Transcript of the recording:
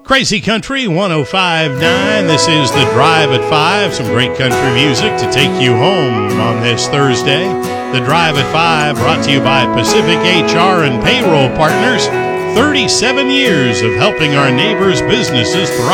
Crazy Country 105.9. This is The Drive at 5. Some great country music to take you home on this Thursday. The Drive at 5 brought to you by Pacific HR and Payroll Partners. 37 years of helping our neighbors' businesses thrive.